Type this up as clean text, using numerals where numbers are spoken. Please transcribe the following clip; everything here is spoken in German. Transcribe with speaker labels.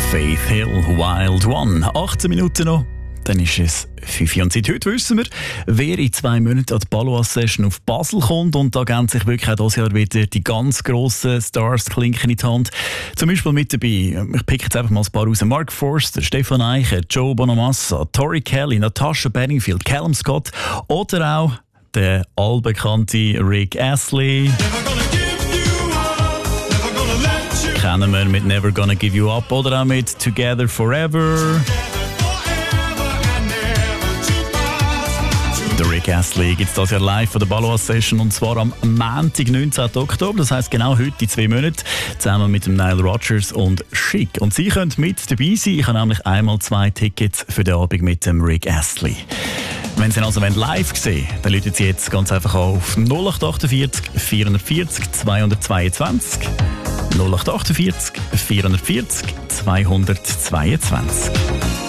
Speaker 1: Faith Hill, Wild One. 18 Minuten noch, dann ist es 5 Uhr. Und seit heute wissen wir, wer in 2 Monaten an die Balloas-Session auf Basel kommt. Und da geben sich wirklich auch dieses Jahr wieder die ganz grossen Stars Klinken in die Hand. Zum Beispiel mit dabei, ich pick jetzt einfach mal ein paar raus: Mark Forster, Stefan Eicher, Joe Bonamassa, Tori Kelly, Natasha Bedingfield, Callum Scott oder auch der allbekannte Rick Astley. Kennen wir mit Never Gonna Give You Up oder auch mit Together Forever. Der Rick Astley gibt es das Jahr live von der Balloas-Session, und zwar am Montag, 19. Oktober, das heisst genau heute, in 2 Monaten, zusammen mit dem Nile Rodgers und Chic. Und Sie können mit dabei sein. Ich habe nämlich einmal 2 Tickets für den Abend mit dem Rick Astley. Wenn Sie ihn also live sehen wollen, dann rufen Sie jetzt ganz einfach auf 0848 440 222. 0848 440 222.